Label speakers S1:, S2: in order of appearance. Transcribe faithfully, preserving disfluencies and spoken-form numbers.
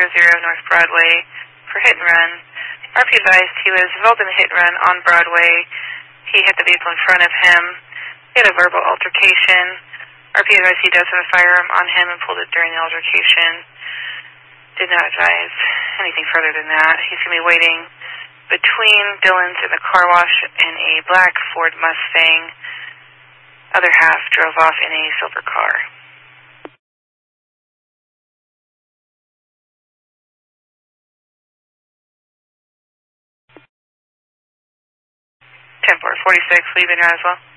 S1: zero North Broadway for hit and run. R P advised he was involved in a hit and run on Broadway. He hit the vehicle in front of him. He had a verbal altercation. R P advised he does have a firearm on him and pulled it during the altercation. Did not advise anything further than that. He's going to be waiting between Dillon's and the car wash in a black Ford Mustang. Other half drove off in a silver car. ten four forty-six, leaving Roswell.